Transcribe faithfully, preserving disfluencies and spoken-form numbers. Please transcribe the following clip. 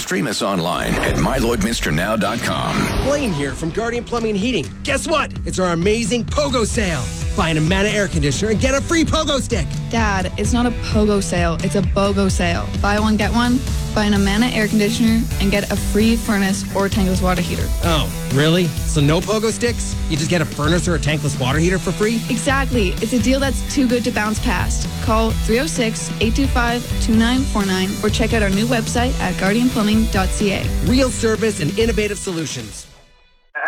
stream us online at my lloydminster now dot com. Blaine here from Guardian Plumbing and Heating. Guess what? It's our amazing Pogo sale. Buy an Amana air conditioner and get a free Pogo stick. Dad, it's not a Pogo sale. It's a BOGO sale. Buy one, get one. Buy an Amana air conditioner and get a free furnace or tankless water heater. Oh, really? So no Pogo sticks? You just get a furnace or a tankless water heater for free? Exactly. It's a deal that's too good to bounce past. Call three oh six, eight two five, two nine four nine or check out our new website at guardian plumbing dot c a. Real service and innovative solutions.